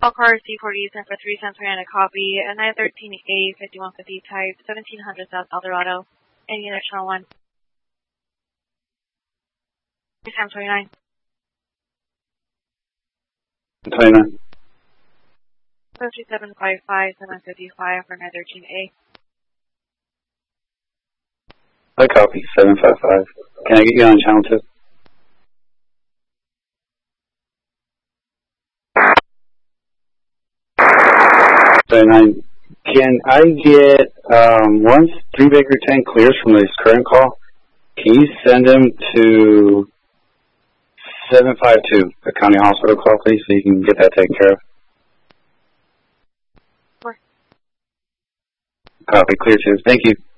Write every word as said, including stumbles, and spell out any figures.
All cars C forty sent for three cents ran a copy, a nine thirteen A fifty-one fifty type, seventeen hundred South Eldorado, and unit channel one. Time twenty-nine. twenty-nine. So two seven five five, seven fifty-five for nine thirteen A. I copy, seven five five. Can I get you on channel two? twenty-nine. Can I get, um, once three Baker ten clears from this current call, can you send them to seven five two, the county hospital call, please, so you can get that taken care of? Sure. Copy, clear two. Thank you.